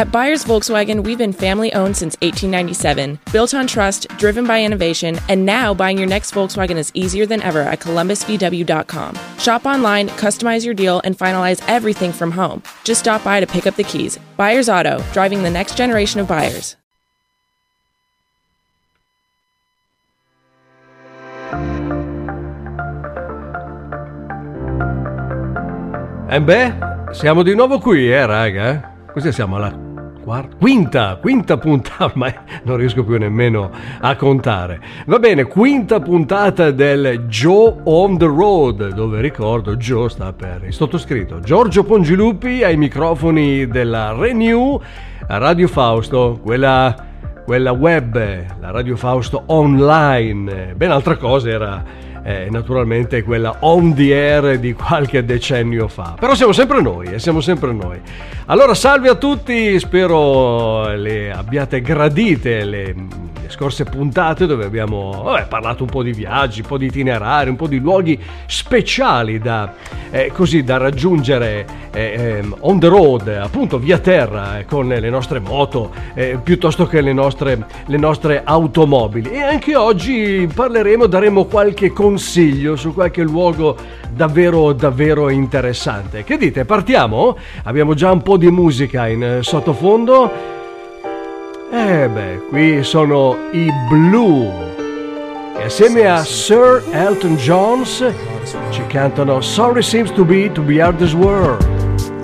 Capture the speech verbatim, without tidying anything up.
At Byers Volkswagen, we've been family-owned since eighteen ninety-seven, built on trust, driven by innovation, and now buying your next Volkswagen is easier than ever at columbus v w dot com. Shop online, customize your deal, and finalize everything from home. Just stop by to pick up the keys. Byers Auto, driving the next generation of buyers. E beh, siamo di nuovo qui, eh, raga? Così siamo alla quarta, quinta, quinta puntata, ormai non riesco più nemmeno a contare. Va bene, quinta puntata del Joe on the Road, dove ricordo Joe sta per il sottoscritto Giorgio Pongilupi ai microfoni della Renew Radio Fausto, quella, quella web, la Radio Fausto online. Ben altra cosa era Eh, naturalmente quella on the air di qualche decennio fa, però siamo sempre noi e eh, siamo sempre noi. Allora, salve a tutti, spero le abbiate gradite le, le scorse puntate, dove abbiamo vabbè, parlato un po' di viaggi, un po' di itinerari, un po' di luoghi speciali da, eh, così, da raggiungere eh, on the road, appunto via terra, eh, con le nostre moto eh, piuttosto che le nostre, le nostre automobili. E anche oggi parleremo, daremo qualche consiglio su qualche luogo davvero davvero interessante. Che dite, partiamo? Abbiamo già un po' di musica in sottofondo. Eh beh, qui sono i Blue e assieme a Sir Elton John ci cantano Sorry Seems to Be to Be Out This World.